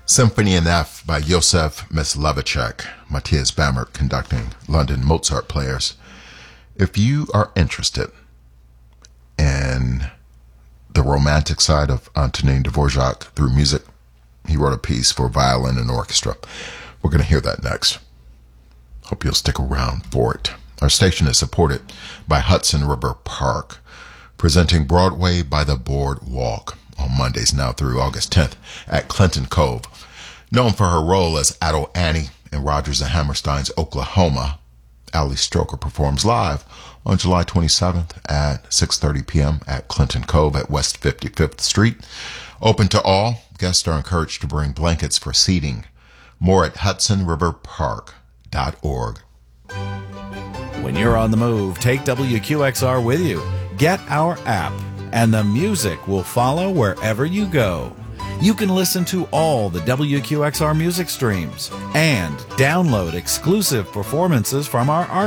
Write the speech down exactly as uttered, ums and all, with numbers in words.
Symphony in F by Josef Mysliveček, Matthias Bamert conducting, London Mozart Players. If you are interested in the romantic side of Antonin Dvorak through music, he wrote a piece for violin and orchestra. We're going to hear that next. Hope you'll stick around for it. Our station is supported by Hudson River Park, presenting Broadway by the Boardwalk on Mondays now through August tenth at Clinton Cove. Known for her role as Adol Annie in Rodgers and Hammerstein's Oklahoma, Ali Stroker performs live on July twenty-seventh at six thirty p.m. at Clinton Cove at West fifty-fifth Street. Open to all. Guests are encouraged to bring blankets for seating. More at hudson river park dot org. When you're on the move, take W Q X R with you. Get our app, and the music will follow wherever you go. You can listen to all the W Q X R music streams and download exclusive performances from our archive.